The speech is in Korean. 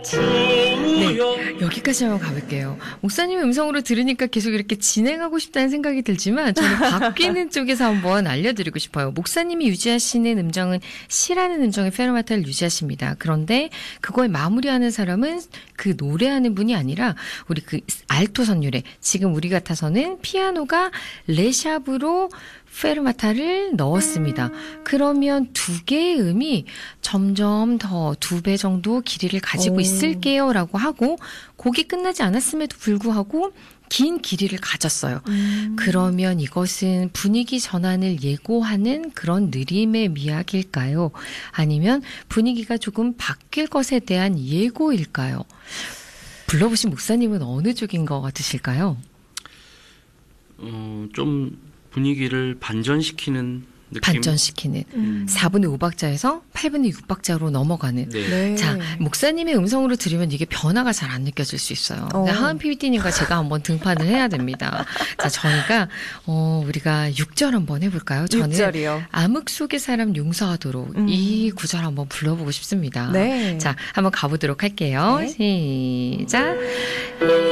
네, 여기까지 한번 가볼게요. 목사님의 음성으로 들으니까 계속 이렇게 진행하고 싶다는 생각이 들지만 저는 바뀌는 쪽에서 한번 알려드리고 싶어요. 목사님이 유지하시는 음정은 시라는 음정의 페르마타를 유지하십니다. 그런데 그걸 마무리하는 사람은 그 노래하는 분이 아니라 우리 그 알토 선율에 지금 우리 같아서는 피아노가 레샵으로 페르마타를 넣었습니다. 그러면 두 개의 음이 점점 더 2배 정도 길이를 가지고 있을게요 라고 하고 곡이 끝나지 않았음에도 불구하고 긴 길이를 가졌어요. 그러면 이것은 분위기 전환을 예고하는 그런 느림의 미학일까요? 아니면 분위기가 조금 바뀔 것에 대한 예고일까요? 불러보신 목사님은 어느 쪽인 것 같으실까요? 좀 분위기를 반전시키는 느낌? 반전시키는 4분의 5박자에서 8분의 6박자로 넘어가는. 네. 자, 목사님의 음성으로 들으면 이게 변화가 잘 안 느껴질 수 있어요. 하은 PPT님과 제가 한번 등판을 해야 됩니다. 자, 저희가 우리가 6절 한번 해볼까요? 저는 6절이요. 암흑 속의 사람 용서하도록 이 구절 한번 불러보고 싶습니다. 네. 자, 한번 가보도록 할게요. 네. 시작.